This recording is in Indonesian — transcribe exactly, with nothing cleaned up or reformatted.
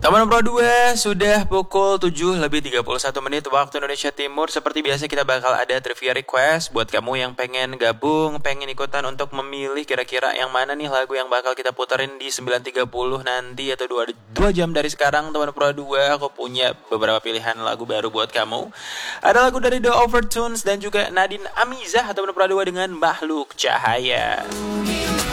Teman Pro dua, sudah pukul tujuh lebih tiga puluh satu menit waktu Indonesia Timur. Seperti biasa kita bakal ada trivia request buat kamu yang pengen gabung, pengen ikutan untuk memilih kira-kira yang mana nih lagu yang bakal kita puterin di sembilan tiga puluh nanti atau dua jam dari sekarang. Teman Pro dua, aku punya beberapa pilihan lagu baru buat kamu. Ada lagu dari The Overtones dan juga Nadine Amizah, teman Pro dua dengan Makhluk Cahaya.